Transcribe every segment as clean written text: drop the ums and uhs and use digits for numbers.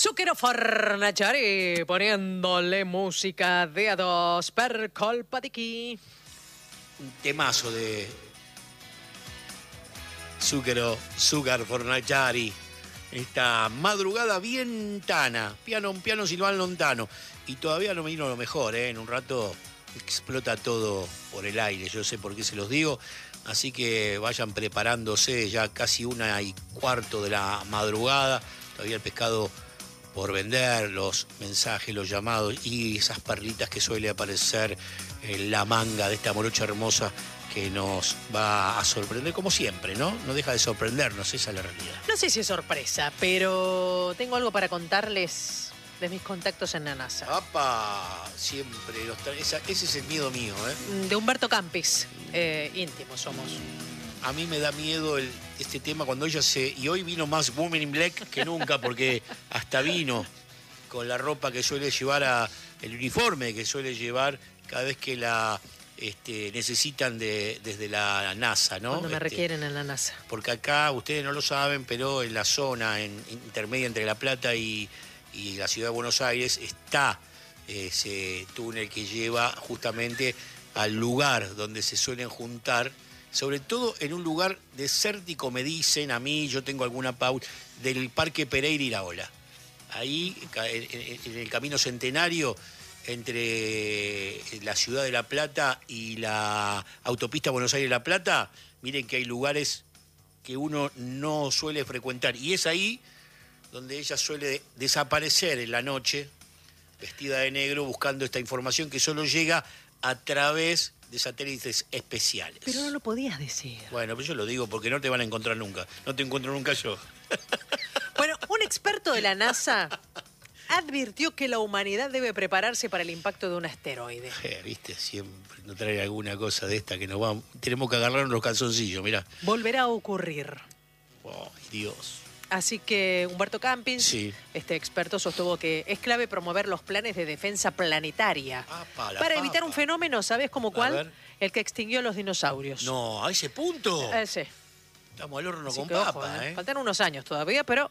Zucchero Fornaciari poniéndole música de a dos per colpa di chi. Un temazo de Zucchero Fornaciari. Esta madrugada bien tana, un piano silván lontano. Y todavía no me vino lo mejor, ¿eh? En un rato explota todo por el aire, yo sé por qué se los digo. Así que vayan preparándose, ya casi 1:15 de la madrugada. Todavía el pescado por vender, los mensajes, los llamados y esas perlitas que suele aparecer en la manga de esta morocha hermosa que nos va a sorprender como siempre, ¿no? No deja de sorprendernos, esa es la realidad. No sé si es sorpresa, pero tengo algo para contarles de mis contactos en la NASA. ¡Apa! Siempre ese es el miedo mío, ¿eh? De Humberto Campis, íntimos somos. A mí me da miedo este tema cuando ella y hoy vino más Woman in Black que nunca, porque hasta vino con la ropa que suele llevar, el uniforme que suele llevar cada vez que la necesitan desde la NASA, ¿no? Cuando me requieren en la NASA. Porque acá, ustedes no lo saben, pero en la zona intermedia entre La Plata y la ciudad de Buenos Aires está ese túnel que lleva justamente al lugar donde se suelen juntar, sobre todo en un lugar desértico, me dicen a mí, yo tengo alguna pauta, del Parque Pereira Iraola. Ahí, en el Camino Centenario, entre la ciudad de La Plata y la autopista Buenos Aires-La Plata, miren que hay lugares que uno no suele frecuentar. Y es ahí donde ella suele desaparecer en la noche, vestida de negro, buscando esta información que solo llega a través de satélites especiales. Pero no lo podías decir. Bueno, pues yo lo digo porque no te van a encontrar nunca. No te encuentro nunca yo. Bueno, un experto de la NASA advirtió que la humanidad debe prepararse para el impacto de un asteroide. Viste, siempre no trae alguna cosa de esta que nos va. Tenemos que agarrarnos los calzoncillos, mirá. Volverá a ocurrir. Oh, Dios. Así que Humberto Campins, sí, este experto, sostuvo que es clave promover los planes de defensa planetaria para evitar un fenómeno, ¿sabes cómo cuál? El que extinguió a los dinosaurios. No, ¿a ese punto? Sí. Estamos al horno así con que, papa, ojo, ¿eh? Faltan unos años todavía, pero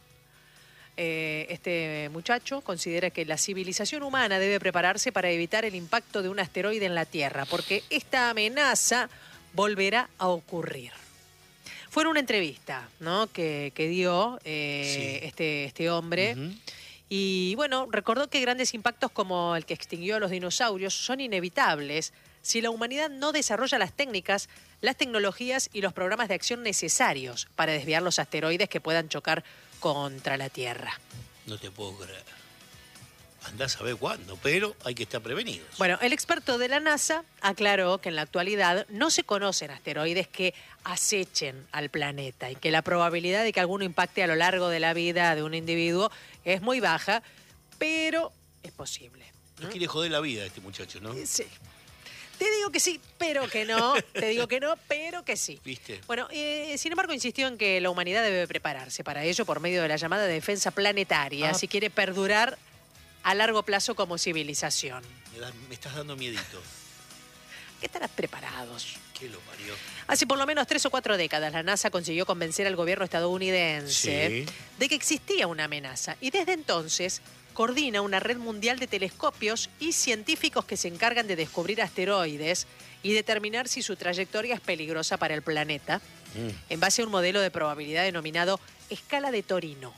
este muchacho considera que la civilización humana debe prepararse para evitar el impacto de un asteroide en la Tierra, porque esta amenaza volverá a ocurrir. Fue en una entrevista, ¿no?, que dio sí, este hombre. Uh-huh. Y bueno, recordó que grandes impactos como el que extinguió a los dinosaurios son inevitables si la humanidad no desarrolla las técnicas, las tecnologías y los programas de acción necesarios para desviar los asteroides que puedan chocar contra la Tierra. No te puedo creer. Andás a ver cuándo, pero hay que estar prevenidos. Bueno, el experto de la NASA aclaró que en la actualidad no se conocen asteroides que acechen al planeta y que la probabilidad de que alguno impacte a lo largo de la vida de un individuo es muy baja, pero es posible. No quiere joder la vida este muchacho, ¿no? Sí. Te digo que sí, pero que no. Te digo que no, pero que sí. ¿Viste? Bueno, sin embargo, insistió en que la humanidad debe prepararse para ello por medio de la llamada defensa planetaria, si quiere perdurar a largo plazo como civilización. Me estás dando miedito. ¿Qué estarás preparados? ¿Qué lo parió? Hace por lo menos 3 o 4 décadas la NASA consiguió convencer al gobierno estadounidense de que existía una amenaza. Y desde entonces coordina una red mundial de telescopios y científicos que se encargan de descubrir asteroides y determinar si su trayectoria es peligrosa para el planeta, en base a un modelo de probabilidad denominado escala de Torino.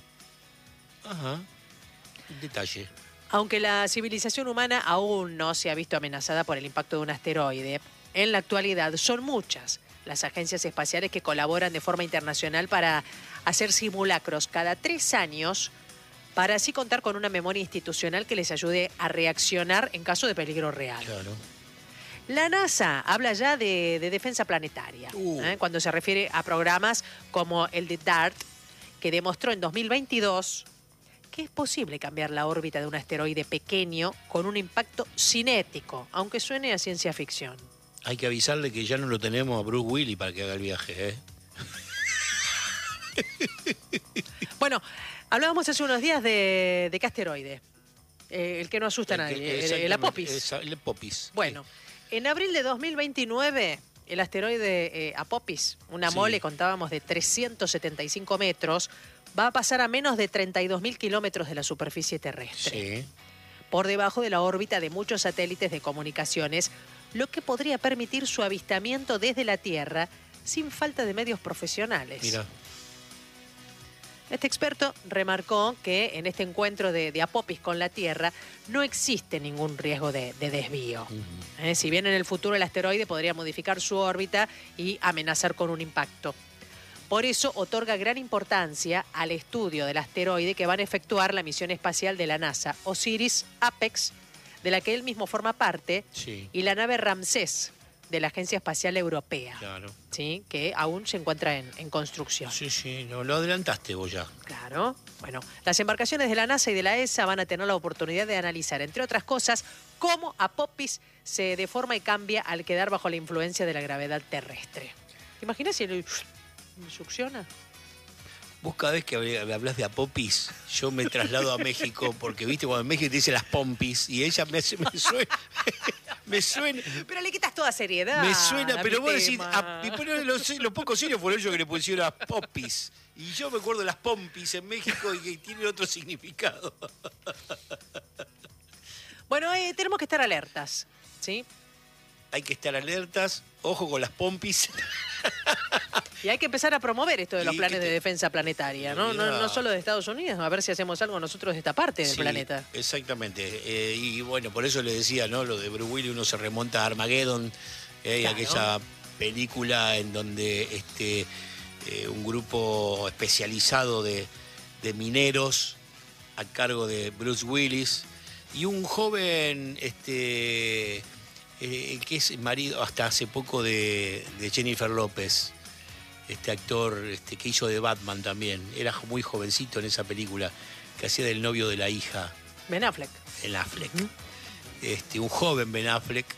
Ajá. Detalle. Aunque la civilización humana aún no se ha visto amenazada por el impacto de un asteroide, en la actualidad son muchas las agencias espaciales que colaboran de forma internacional para hacer simulacros cada 3 años para así contar con una memoria institucional que les ayude a reaccionar en caso de peligro real. Claro. La NASA habla ya de defensa planetaria, cuando se refiere a programas como el de DART, que demostró en 2022 que es posible cambiar la órbita de un asteroide pequeño con un impacto cinético, aunque suene a ciencia ficción. Hay que avisarle que ya no lo tenemos a Bruce Willis para que haga el viaje, ¿eh? Bueno, hablábamos hace unos días de qué asteroide. El que no asusta a nadie, el Apophis. El Apophis. Bueno, en abril de 2029, el asteroide Apophis, una mole, contábamos, de 375 metros, va a pasar a menos de 32.000 kilómetros de la superficie terrestre, Sí. por debajo de la órbita de muchos satélites de comunicaciones, lo que podría permitir su avistamiento desde la Tierra sin falta de medios profesionales. Mira. Este experto remarcó que en este encuentro de Apophis con la Tierra no existe ningún riesgo de desvío. Si bien en el futuro el asteroide podría modificar su órbita y amenazar con un impacto. Por eso otorga gran importancia al estudio del asteroide que van a efectuar la misión espacial de la NASA, OSIRIS-APEX, de la que él mismo forma parte, Sí. y la nave Ramsés, de la Agencia Espacial Europea, Claro. ¿sí? Que aún se encuentra en construcción. Sí, sí, no, lo adelantaste vos ya. Claro. Bueno, las embarcaciones de la NASA y de la ESA van a tener la oportunidad de analizar, entre otras cosas, cómo Apophis se deforma y cambia al quedar bajo la influencia de la gravedad terrestre. ¿Te imaginas si lo succiona? Vos cada vez que hablas de Apophis, yo me traslado a México, porque viste, cuando en México te dice las pompis, y ella me suena, me suena, Pero le quitas toda seriedad. me suena, a pero mi vos decís, tema. y bueno, los pocos serios fueron ellos que le pusieron Apophis. Y yo me acuerdo de las pompis en México y que tienen otro significado. Bueno, tenemos que estar alertas, ¿sí? Hay que estar alertas, ojo con las pompis. Y hay que empezar a promover esto de los Y planes que de te- defensa planetaria, ¿no? No solo de Estados Unidos, a ver si hacemos algo nosotros de esta parte del Sí, planeta. Exactamente. Y bueno, por eso le decía, ¿no? Lo de Bruce Willis, uno se remonta a Armageddon, y Claro. aquella película en donde un grupo especializado de mineros a cargo de Bruce Willis y un joven que es marido hasta hace poco de Jennifer López, este actor que hizo de Batman también. Era muy jovencito en esa película, que hacía del novio de la hija, Ben Affleck. Ben Affleck. Un joven Ben Affleck,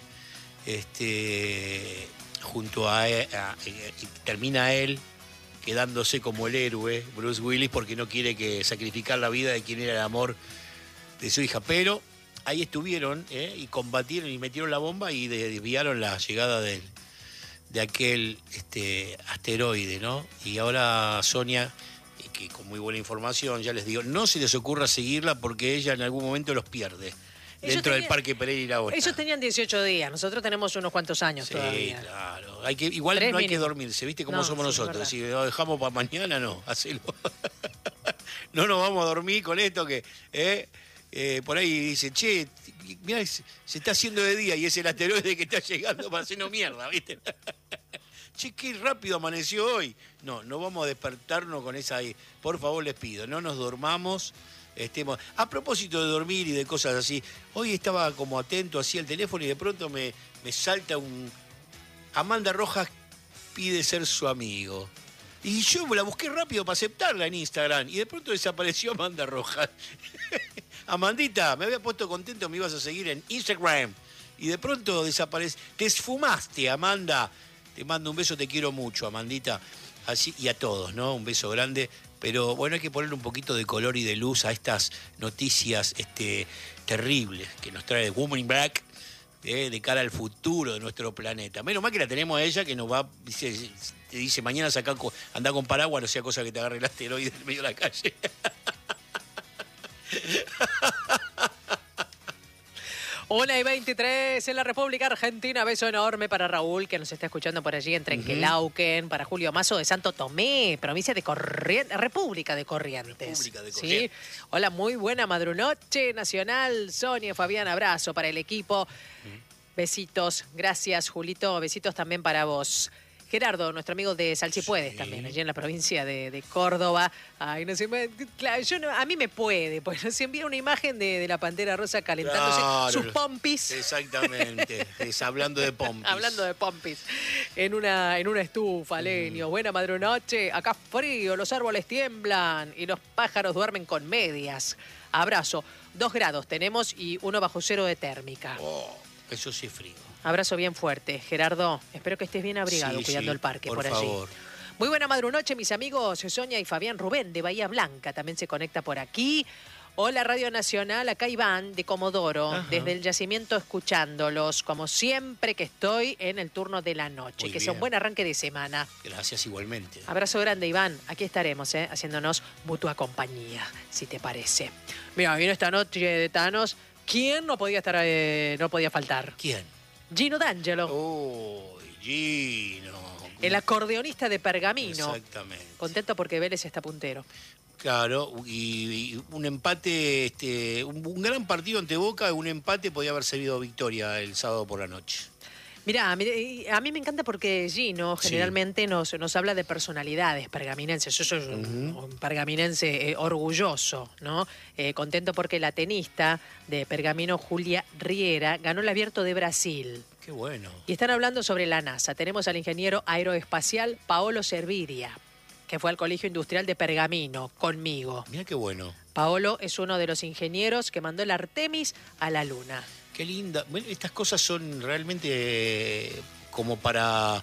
junto a él, y termina él quedándose como el héroe, Bruce Willis, porque no quiere que sacrificar la vida de quien era el amor de su hija. Pero ahí estuvieron, y combatieron y metieron la bomba y desviaron la llegada de aquel asteroide, ¿no? Y ahora Sonia, que con muy buena información, ya les digo, no se les ocurra seguirla porque ella en algún momento los pierde. Ellos Dentro del tenían- Parque Pereira ahora. Ellos tenían 18 días, nosotros tenemos unos cuantos años Sí, todavía. claro. Igual 3 no hay que mínimo. dormirse, ¿viste cómo No, somos sí, es nosotros? verdad. Si lo dejamos para mañana, no, hacelo. No nos vamos a dormir con esto que por ahí dice, che, mirá, se está haciendo de día y es el asteroide que está llegando para hacernos mierda, ¿viste? Che, qué rápido amaneció hoy. No vamos a despertarnos con esa... Por favor, les pido, no nos dormamos. A propósito de dormir y de cosas así, hoy estaba como atento así al teléfono y de pronto me salta Amanda Rojas pide ser su amigo. Y yo la busqué rápido para aceptarla en Instagram y de pronto desapareció Amanda Rojas. Amandita, me había puesto contento, me ibas a seguir en Instagram y de pronto desapareció. Te esfumaste, Amanda. Te mando un beso, te quiero mucho, Amandita. Así, y a todos, ¿no? Un beso grande. Pero bueno, hay que ponerle un poquito de color y de luz a estas noticias terribles que nos trae Woman in Black de cara al futuro de nuestro planeta. Menos mal que la tenemos a ella que nos va, te dice mañana andá con paraguas, no sea cosa que te agarre el asteroide en medio de la calle. 1:23 en la República Argentina. Beso enorme para Raúl, que nos está escuchando por allí en Trenquelauquen, para Julio Mazo de Santo Tomé, provincia de Corrientes, República de Corrientes. República de ¿Sí? Corrientes. Hola, muy buena madrunoche nacional. Sonia, Fabián, abrazo para el equipo. Besitos, gracias Julito, besitos también para vos. Gerardo, nuestro amigo de Salsipuedes también, allí en la provincia de Córdoba. Ay, no sé, claro, a mí me puede, pues nos envía una imagen de la Pantera Rosa calentándose Claro. sus pompis. Exactamente, hablando de pompis. Hablando de pompis, en una estufa, leño. Buena madrunoche, acá frío, los árboles tiemblan y los pájaros duermen con medias. Abrazo, 2 grados tenemos y 1 bajo cero de térmica. Oh, eso sí es frío. Abrazo bien fuerte, Gerardo. Espero que estés bien abrigado Sí, cuidando sí, el parque por allí. favor. Muy buena madrunoche, mis amigos Sonia y Fabián. Rubén de Bahía Blanca también se conecta por aquí. Hola Radio Nacional, acá Iván de Comodoro, Ajá. desde el yacimiento escuchándolos, como siempre que estoy en el turno de la noche. Muy Que sea un bien. buen arranque de semana. Gracias igualmente. Abrazo grande, Iván. Aquí estaremos, haciéndonos mutua compañía, si te parece. Mira, vino esta noche de Thanos. ¿Quién no podía estar, no podía faltar? ¿Quién? Gino D'Angelo, Oh, Gino. el acordeonista de Pergamino. Exactamente. Contento porque Vélez está puntero. Claro, y un empate, un gran partido ante Boca, un empate podía haber servido victoria el sábado por la noche. Mirá, a mí me encanta porque Gino Sí. generalmente nos habla de personalidades pergaminenses. Yo soy un pergaminense orgulloso, ¿no? Contento porque la tenista de Pergamino, Julia Riera, ganó el Abierto de Brasil. Qué bueno. Y están hablando sobre la NASA. Tenemos al ingeniero aeroespacial Paolo Serviria, que fue al Colegio Industrial de Pergamino conmigo. Mira qué bueno. Paolo es uno de los ingenieros que mandó el Artemis a la Luna. Qué linda. Bueno, estas cosas son realmente como para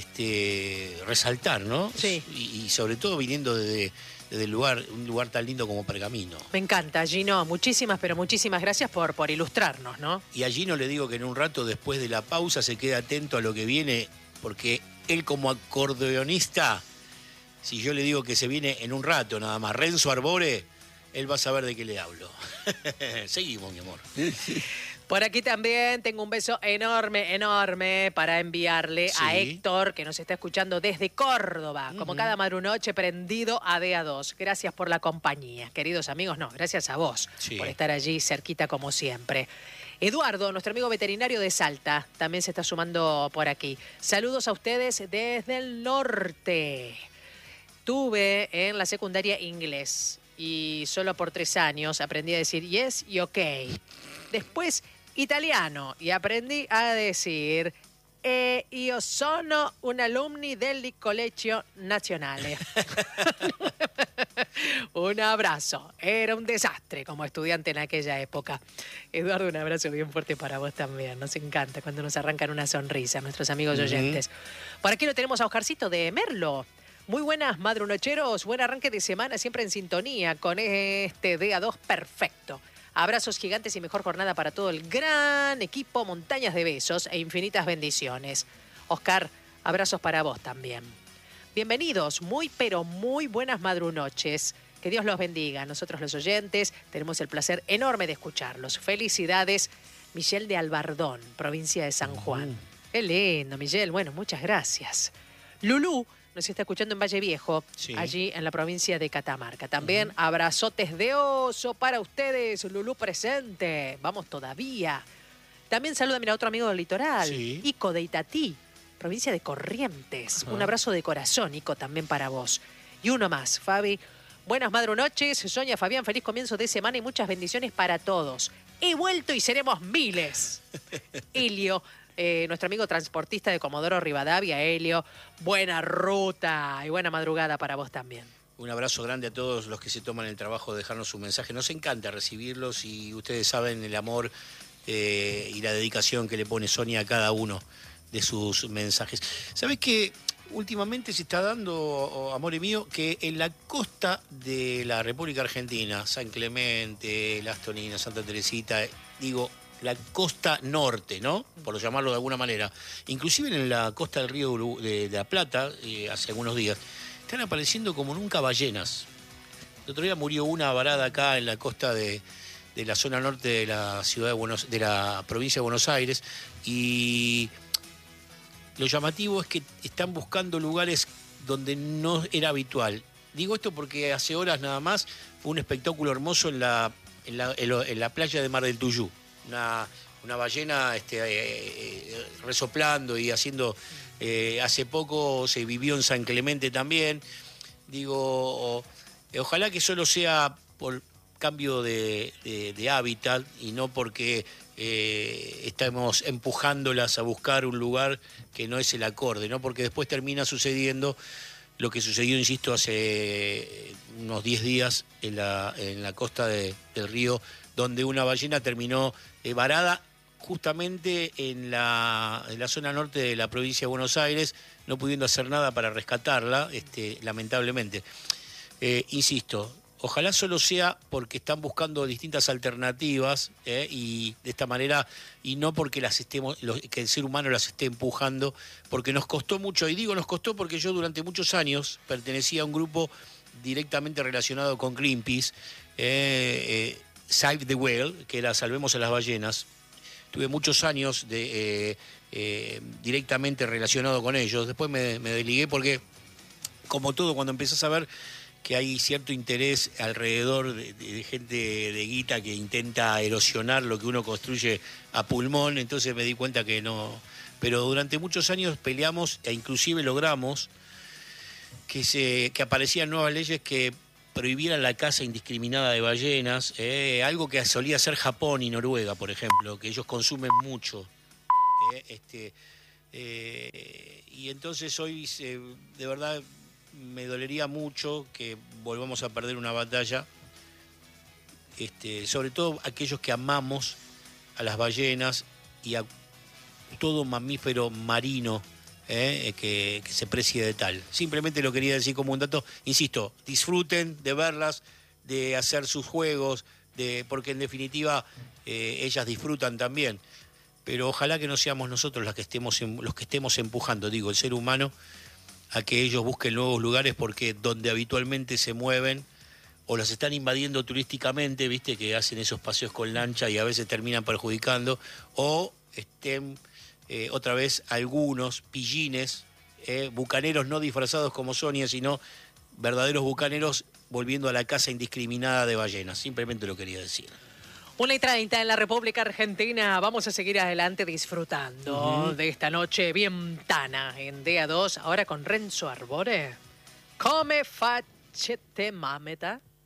resaltar, ¿no? Sí. Y sobre todo viniendo desde un lugar tan lindo como Pergamino. Me encanta, Gino. Muchísimas, pero muchísimas gracias por ilustrarnos, ¿no? Y a Gino le digo que en un rato después de la pausa se quede atento a lo que viene, porque él como acordeonista, si yo le digo que se viene en un rato nada más, Renzo Arbore, él va a saber de qué le hablo. Seguimos, mi amor. Por aquí también tengo un beso enorme, enorme para enviarle a Sí. Héctor, que nos está escuchando desde Córdoba, como cada madrunoche prendido a DA2. Gracias por la compañía. Queridos amigos, no, gracias a vos Sí. por estar allí cerquita como siempre. Eduardo, nuestro amigo veterinario de Salta, también se está sumando por aquí. Saludos a ustedes desde el norte. Tuve en la secundaria inglés y solo por 3 años aprendí a decir yes y ok. Después italiano y aprendí a decir io sono un alumni del Colegio Nazionale. Un abrazo. Era un desastre como estudiante en aquella época. Eduardo, un abrazo bien fuerte para vos también. Nos encanta cuando nos arrancan una sonrisa nuestros amigos oyentes. Por aquí lo tenemos a Oscarcito de Merlo. Muy buenas, madrunocheros. Buen arranque de semana, siempre en sintonía con este DA2 perfecto. Abrazos gigantes y mejor jornada para todo el gran equipo. Montañas de besos e infinitas bendiciones. Oscar, abrazos para vos también. Bienvenidos, muy pero muy buenas madrunoches. Que Dios los bendiga. Nosotros los oyentes tenemos el placer enorme de escucharlos. Felicidades, Michelle de Albardón, provincia de San Juan. Qué lindo, Michelle. Bueno, muchas gracias. Lulú nos está escuchando en Valle Viejo, Sí. allí en la provincia de Catamarca. También abrazotes de oso para ustedes, Lulú presente. Vamos todavía. También saluda a otro amigo del litoral, Sí. Ico de Itatí, provincia de Corrientes. Un abrazo de corazón, Ico, también para vos. Y uno más, Fabi. Buenas madrunoches, Sonia, Fabián, feliz comienzo de semana y muchas bendiciones para todos. He vuelto y seremos miles. Helio, nuestro amigo transportista de Comodoro Rivadavia, Helio, buena ruta y buena madrugada para vos también. Un abrazo grande a todos los que se toman el trabajo de dejarnos su mensaje. Nos encanta recibirlos y ustedes saben el amor y la dedicación que le pone Sonia a cada uno de sus mensajes. ¿Sabés qué? Últimamente se está dando, amore mío, que en la costa de la República Argentina, San Clemente, Las Toninas, Santa Teresita, digo, la costa norte, ¿no? Por llamarlo de alguna manera. Inclusive en la costa del río de la Plata, hace algunos días, están apareciendo como nunca ballenas. El otro día murió una varada acá en la costa de la zona norte de la ciudad de la provincia de Buenos Aires, y lo llamativo es que están buscando lugares donde no era habitual. Digo esto porque hace horas nada más fue un espectáculo hermoso en la playa de Mar del Tuyú. Una ballena resoplando y haciendo... hace poco se vivió en San Clemente también. Digo, ojalá que solo sea por cambio de hábitat y no porque estamos empujándolas a buscar un lugar que no es el acorde, ¿no? Porque después termina sucediendo lo que sucedió, insisto, hace unos 10 días en la costa del río, donde una ballena terminó varada justamente en la zona norte de la provincia de Buenos Aires, no pudiendo hacer nada para rescatarla, lamentablemente. Insisto, Ojalá solo sea porque están buscando distintas alternativas y de esta manera, y no porque que el ser humano las esté empujando, porque nos costó mucho, y digo nos costó porque yo durante muchos años pertenecía a un grupo directamente relacionado con Greenpeace, Save the Whale, que era Salvemos a las Ballenas. Tuve muchos años directamente relacionado con ellos. Después me desligué porque, como todo, cuando empezás a ver que hay cierto interés alrededor de gente de guita que intenta erosionar lo que uno construye a pulmón, entonces me di cuenta que no. Pero durante muchos años peleamos e inclusive logramos que aparecían nuevas leyes que prohibieran la caza indiscriminada de ballenas, algo que solía hacer Japón y Noruega, por ejemplo, que ellos consumen mucho. Y entonces hoy, de verdad, me dolería mucho que volvamos a perder una batalla, sobre todo aquellos que amamos a las ballenas y a todo mamífero marino que se precie de tal. Simplemente lo quería decir como un dato. Insisto, disfruten de verlas, de hacer sus juegos, porque en definitiva ellas disfrutan también. Pero ojalá que no seamos nosotros los que estemos empujando, digo, el ser humano, a que ellos busquen nuevos lugares, porque donde habitualmente se mueven o las están invadiendo turísticamente, viste que hacen esos paseos con lancha y a veces terminan perjudicando, o estén otra vez algunos pillines, bucaneros no disfrazados como Sonia, sino verdaderos bucaneros volviendo a la caza indiscriminada de ballenas. Simplemente lo quería decir. 1:30 en la República Argentina. Vamos a seguir adelante disfrutando de esta noche bien tana en DA2. Ahora con Renzo Arbore. Come facete mameta.